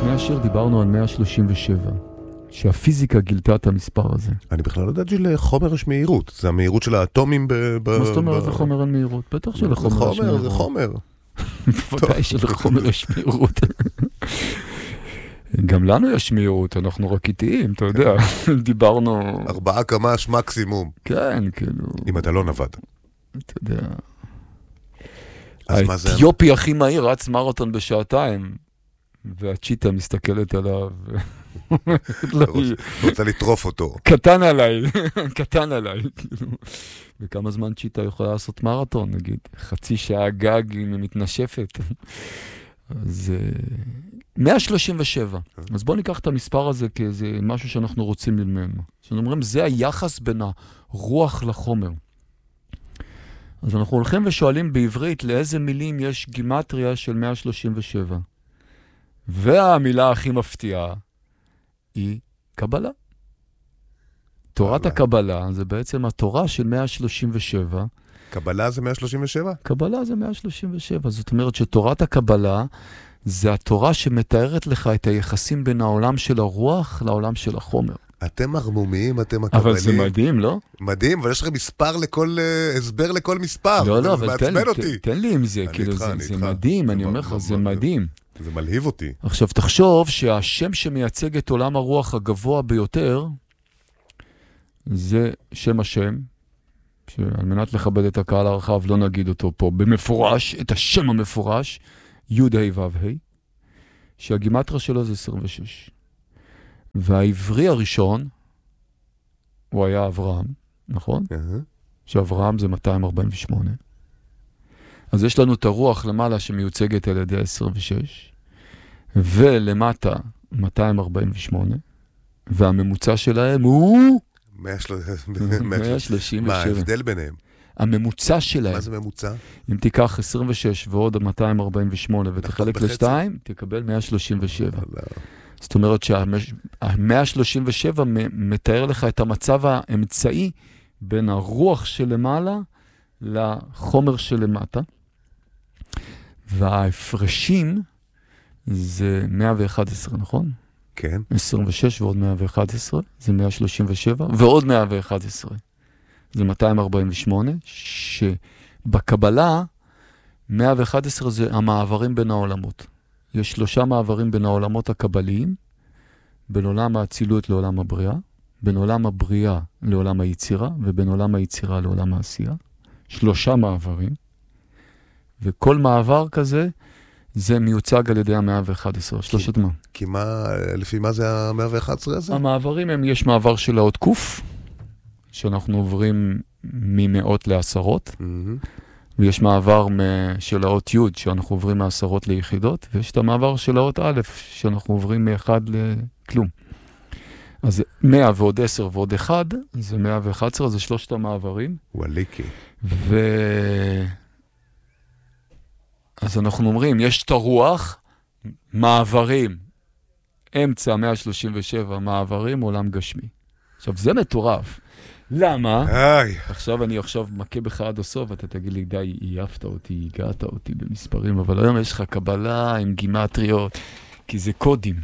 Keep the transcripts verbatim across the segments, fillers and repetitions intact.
לפני השיר דיברנו על מאה שלושים ושבע, שהפיזיקה גילתה את המספר הזה. אני בכלל לא יודעת שלחומר יש מהירות. זה המהירות של האטומים ב... מה זאת אומרת לחומר אין מהירות? בטח שלחומר יש מהירות. זה חומר. בוודאי שלחומר יש מהירות. גם לנו יש מהירות, אנחנו רק איטיים, אתה יודע. דיברנו... ארבעה קמ"ש מקסימום. כן, כאילו... אם אתה לא נבד. אתה יודע... האתיופי הכי מהיר רץ מרתון בשעתיים, והצ'יטה מסתכלת עליו. רוצה לטרוף אותו. קטן עליי, קטן עליי. וכמה זמן צ'יטה יכולה לעשות מרתון, נגיד? חצי שעה גג אם היא מתנשפת. אז מאה שלושים ושבע. אז בואו ניקח את המספר הזה כאיזה משהו שאנחנו רוצים ללמד. שאנחנו אומרים, זה היחס בין הרוח לחומר. אז אנחנו הולכים ושואלים בעברית לאיזה מילים יש גימטריה של מאה שלושים ושבע. והמילה הכי מפתיעה היא קבלה. תורת הקבלה זה בעצם התורה של מאה שלושים ושבע. קבלה זה מאה שלושים ושבע? קבלה זה מאה שלושים ושבע. זאת אומרת שתורת הקבלה זה התורה שמתארת לך את היחסים בין העולם של הרוח לעולם של החומר. אתם הרמומיים, אתם הקבלים. אבל זה מדהים, לא? מדהים, אבל יש לך מספר לכל, הסבר לכל מספר. לא, לא, אבל תן, תן, תן לי עם זה, כאילו, זה, זה מדהים, אני אומר לך, זה מדהים. זה מלהיב אותי. עכשיו, תחשוב שהשם שמייצג את עולם הרוח הגבוה ביותר, זה שם השם, שעל מנת לכבד את הקהל הרחב, לא נגיד אותו פה במפורש, את השם המפורש, י' ה' ו' ה', שהגימטריה שלו זה עשרים ושש. והעברי הראשון, הוא היה אברהם, נכון? Uh-huh. שאברהם זה מאתיים ארבעים ושמונה. אז יש לנו את הרוח למעלה שמיוצגת על ידי עשרים ושש, ולמטה מאתיים ארבעים ושמונה, והממוצע שלהם הוא... מאה שלושים ושבע. מה ההבדל ביניהם? הממוצע שלהם. מה זה ממוצע? אם תיקח עשרים ושש ועוד מאתיים ארבעים ושמונה ותחלק לשתיים, תקבל מאה שלושים ושבע. זאת אומרת שה-מאה שלושים ושבע מתאר לך את המצב האמצעי בין הרוח שלמעלה לחומר שלמטה. וההפרשים זה מאה ואחת עשרה, נכון? כן. עשרים ושש ועוד מאה ואחת עשרה, זה מאה שלושים ושבע, ועוד מאה ואחת עשרה. זה מאתיים ארבעים ושמונה, שבקבלה מאה ואחת עשרה זה המעברים בין העולמות. יש שלושה מעברים בין העולמות הקבליים, בין עולם האצילות לעולם הבריאה, בין עולם הבריאה לעולם היצירה, ובין עולם היצירה לעולם העשייה. שלושה מעברים, וכל מעבר כזה, זה מיוצג על ידי ה-מאה ואחת עשרה, שלושת מה. כי מה, לפי מה זה ה-מאה ואחת עשרה הזה? המעברים הם, יש מעבר של האות קוף, שאנחנו עוברים ממאות לעשרות, Mm-hmm. ויש מעבר של האות י' שאנחנו עוברים מעשרות ליחידות, ויש את המעבר של האות א' שאנחנו עוברים מאחד לכלום. אז מאה ועוד עשר ועוד אחד, זה מאה ואחת עשרה, זה שלושת המעברים. וואליקי. ו... אז אנחנו אומרים, יש את הרוח, מעברים, אמצע מאה שלושים ושבע, מעברים, עולם גשמי. עכשיו, זה מטורף. למה? איי. עכשיו אני עכשיו מכה בך עד הסוף, אתה תגיד לי, די, עייפת אותי, הגעת אותי במספרים, אבל היום יש לך קבלה עם גימטריות, כי זה קודים.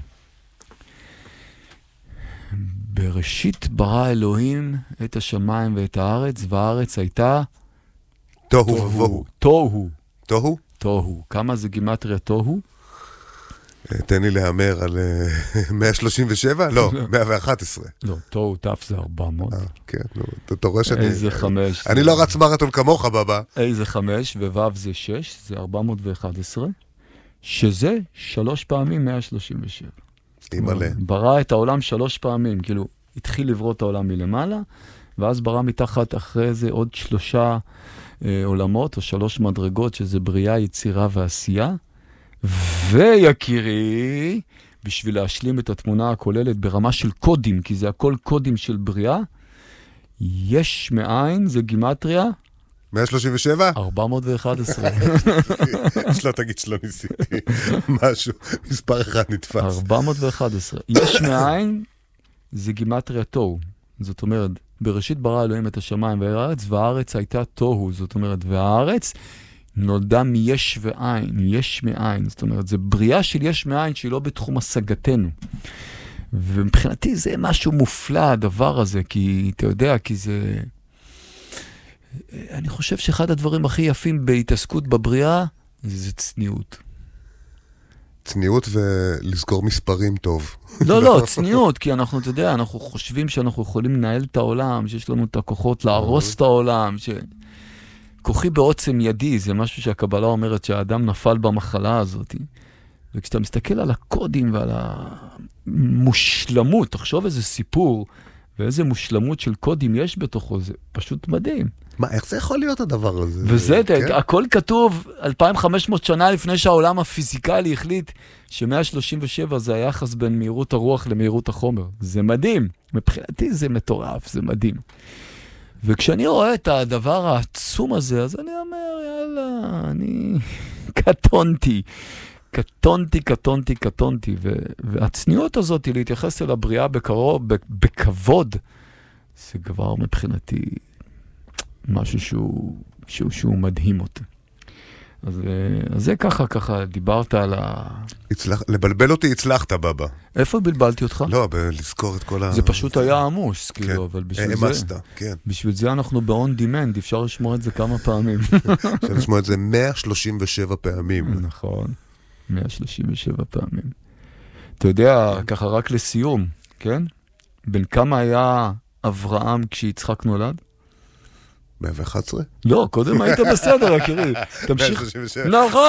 בראשית ברא אלוהים את השמיים ואת הארץ, והארץ הייתה... תוהו ובוהו. תוהו. תוהו? תוהו. כמה זה גימטריה תוהו? תן לי להאמר על מאה שלושים ושבע? לא, מאה ואחת עשרה. לא, תוהו תף זה ארבע מאות. כן, אתה רואה שאני... איזה חמש. אני לא רץ מרתון כמוך, בבא. איזה חמש, ווו זה שש, זה ארבע מאות ואחת עשרה, שזה שלוש פעמים מאה שלושים ושבע. מלא. ברא את העולם שלוש פעמים, כאילו, התחיל לברוא את העולם מלמעלה, ואז ברא מתחת אחרי זה עוד שלושה אה, עולמות, או שלוש מדרגות, שזה בריאה, יצירה ועשייה, ויקירי, בשביל להשלים את התמונה הכוללת ברמה של קודים, כי זה הכל קודים של בריאה, יש מאין, זה גימטריה. מאה שלושים ושבע? ארבע מאות ואחת עשרה. שלא תגיד שלא ניסיתי משהו, מספר אחד נתפס. ארבע מאות ואחת עשרה. יש מאין, זה גימטריה תוהו. זאת אומרת, בראשית ברא אלוהים את השמיים והארץ, והארץ הייתה תוהו. זאת אומרת, והארץ נולדה מיש ועין, יש מאין. זאת אומרת, זה בריאה של יש מאין שהיא לא בתחום השגתנו. ומבחינתי זה משהו מופלא, הדבר הזה, כי אתה יודע, כי זה... אני חושב שאחד הדברים הכי יפים בהתעסקות בבריאה, זה צניעות. צניעות ולזכור מספרים טוב. לא, לא, צניעות, כי אנחנו, אתה יודע, אנחנו חושבים שאנחנו יכולים לנהל את העולם, שיש לנו את הכוחות להרוס את העולם, ש... כוחי בעוצם ידי, זה משהו שהקבלה אומרת שהאדם נפל במחלה הזאת. וכשאתה מסתכל על הקודים ועל המושלמות, תחשוב איזה סיפור, ואיזה מושלמות של קודים יש בתוכו, זה פשוט מדהים. מה, איך זה יכול להיות הדבר הזה? וזה, כן? הכל כתוב אלפיים וחמש מאות שנה לפני שהעולם הפיזיקלי החליט ש-מאה שלושים ושבע זה היחס בין מהירות הרוח למהירות החומר. זה מדהים. מבחינתי זה מטורף, זה מדהים. וכשאני רואה את הדבר העצום הזה, אז אני אומר, יאללה, אני קטונתי. קטונתי, קטונתי, קטונתי. והצניעות הזאת היא להתייחס אל הבריאה בקרוב, בכבוד, זה כבר מבחינתי משהו שהוא, שהוא, שהוא מדהים אותי. אז, אז זה ככה, ככה, דיברת על ה... הצלח... לבלבל אותי הצלחת, בבא. איפה בלבלתי אותך? לא, בלזכור את כל ה... זה פשוט היה עמוס, כן. כאילו, אבל בשביל אמסת, זה... כן. בשביל זה אנחנו ב-on demand, אפשר לשמוע את זה כמה פעמים. אפשר לשמוע את זה מאה שלושים ושבע פעמים. נכון, מאה שלושים ושבע פעמים. אתה יודע, ככה רק לסיום, כן? בין כמה היה אברהם כשיצחק נולד? מאה ואחת עשרה? לא, קודם היית בסדר, יקירי. תמשיך. מאה שלושים ושבע. נכון!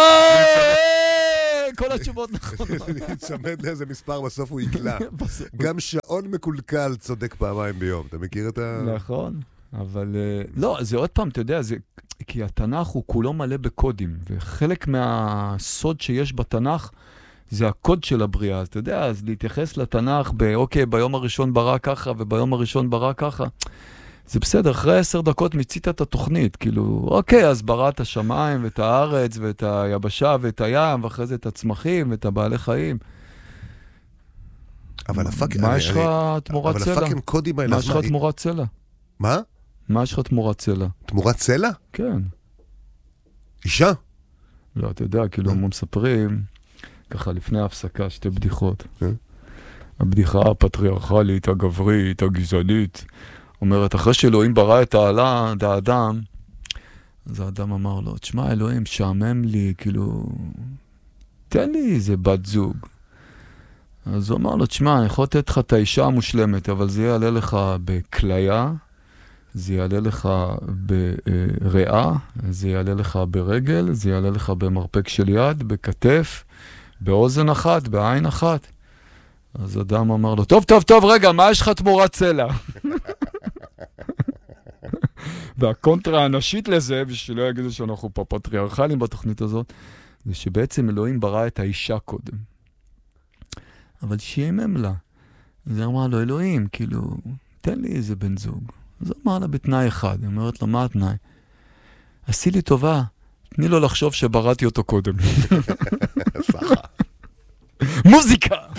כל התשובות נכונות. נצמד לאיזה מספר, בסוף הוא יקלע. גם שעון מקולקל צודק פעמיים ביום. אתה מכיר את ה... נכון, אבל... לא, זה עוד פעם, אתה יודע, כי התנ"ך הוא כולו מלא בקודים, וחלק מהסוד שיש בתנ"ך זה הקוד של הבריאה. אז אתה יודע, אז להתייחס לתנ"ך באוקיי, ביום הראשון ברא ככה, וביום הראשון ברא ככה, זה בסדר, אחרי עשר דקות מיצית את התוכנית, כאילו, אוקיי, אז ברא את השמיים, ואת הארץ, ואת היבשה, ואת הים, ואחרי זה את הצמחים, ואת הבעלי חיים. אבל הפאקינג... מה יש לך תמורת צלע? אבל הפאקינג קודים האלה... מה יש לך תמורת צלע? מה? מה יש לך תמורת צלע? תמורת צלע? כן. אישה? לא, אתה יודע, כאילו, הם מספרים, ככה לפני ההפסקה, שתי בדיחות. הבדיחה הפטריארכלית, הגברית, הגזענית, אומרת, אחרי שאלוהים ברא את העלה, את האדם, אז האדם אמר לו, תשמע, אלוהים, שעמם לי, כאילו, תן לי איזה בת זוג. אז הוא אמר לו, תשמע, אני יכול לתת לך את האישה המושלמת, אבל זה יעלה לך בכליה, זה יעלה לך בריאה, זה יעלה לך ברגל, זה יעלה לך במרפק של יד, בכתף, באוזן אחת, בעין אחת. אז אדם אמר לו, טוב, טוב, טוב, רגע, מה יש לך תמורת צלע? והקונטרה הנשית לזה, ושלא יגידו שאנחנו פה פטריארכלים בתוכנית הזאת, זה שבעצם אלוהים ברא את האישה קודם. אבל שימם לה. אז היא אמרה לו, אלוהים, כאילו, תן לי איזה בן זוג. אז הוא אמר לה בתנאי אחד. היא אומרת לו, מה התנאי? עשי לי טובה, תני לו לחשוב שבראתי אותו קודם. מוזיקה!